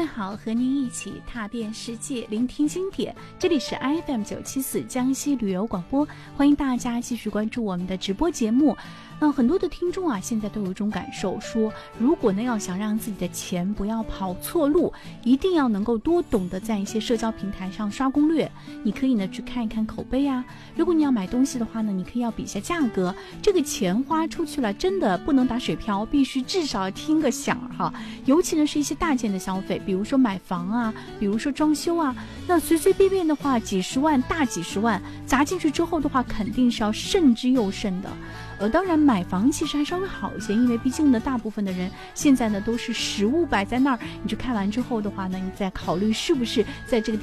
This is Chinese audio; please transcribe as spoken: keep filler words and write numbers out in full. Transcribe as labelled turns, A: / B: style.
A: 位好，和您一起踏遍世界，聆听经典。这里是 F M 九七四江西旅游广播，欢迎大家继续关注我们的直播节目。那很多的听众啊，现在都有一种感受，说如果呢要想让自己的钱不要跑错路，一定要能够多懂得在一些社交平台上刷攻略。你可以呢去看一看口碑啊，如果你要买东西的话呢，你可以要比一下价格。这个钱花出去了，真的不能打水漂，必须至少听个响哈。尤其呢是一些大件的消费，比如说买房啊，比如说装修啊，那随随便便的话，几十万、大几十万砸进去之后的话，肯定是要慎之又慎的。呃，当然买房其实还稍微好一些，因为毕竟呢，大部分的人现在呢都是实物摆在那儿，你去看完之后的话呢，你再考虑是不是在这个